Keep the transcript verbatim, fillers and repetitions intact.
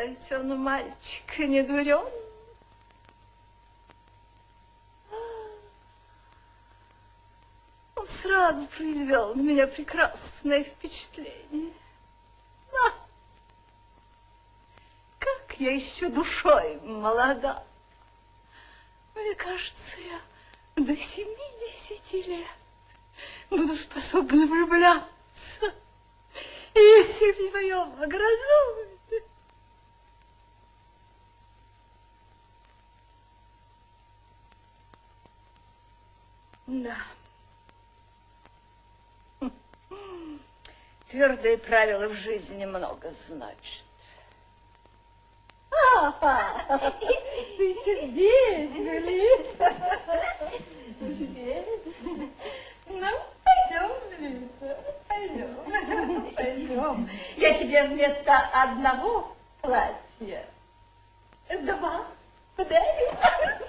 ведь он мальчик не дурен. Он сразу произвел на меня прекрасное впечатление. А, как я еще душой молода. Мне кажется, я до семидесяти лет буду способна влюбляться, если меня образует. Да. Твердые правила в жизни много значат. А, ты еще здесь, Лита? Здесь? Ну, пойдем, Лита, пойдем, пойдем. Я тебе вместо одного платья два подарю.